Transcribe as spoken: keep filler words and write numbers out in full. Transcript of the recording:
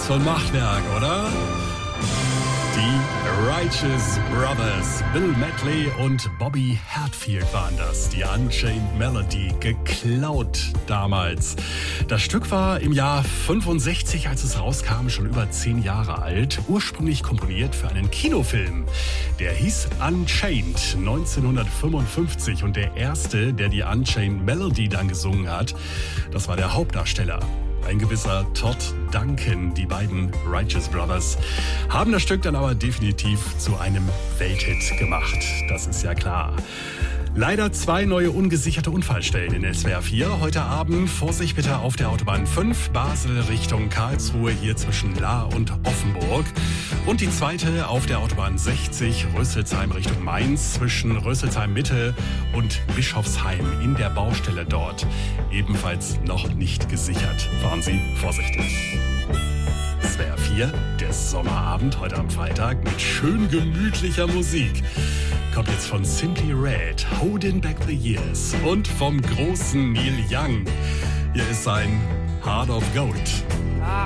sowas von Machwerk, oder? Die Righteous Brothers, Bill Medley und Bobby Hatfield waren das. Die Unchained Melody, geklaut damals. Das Stück war im Jahr fünfundsechzig, als es rauskam, schon über zehn Jahre alt. Ursprünglich komponiert für einen Kinofilm. Der hieß Unchained neunzehnhundertfünfundfünfzig. Und der erste, der die Unchained Melody dann gesungen hat, das war der Hauptdarsteller. Ein gewisser Todd Duncan. Die beiden Righteous Brothers haben das Stück dann aber definitiv zu einem Welthit gemacht. Das ist ja klar. Leider zwei neue ungesicherte Unfallstellen in S W R vier. Heute Abend Vorsicht bitte auf der Autobahn fünf, Basel Richtung Karlsruhe, hier zwischen Lahr und Offenburg. Und die zweite auf der Autobahn sechzig, Rüsselsheim Richtung Mainz, zwischen Rüsselsheim Mitte und Bischofsheim in der Baustelle dort. Ebenfalls noch nicht gesichert. Fahren Sie vorsichtig. S W R vier, der Sommerabend heute am Freitag mit schön gemütlicher Musik. Kommt jetzt von Simply Red, Holding Back the Years, und vom großen Neil Young. Hier ist sein Heart of Gold.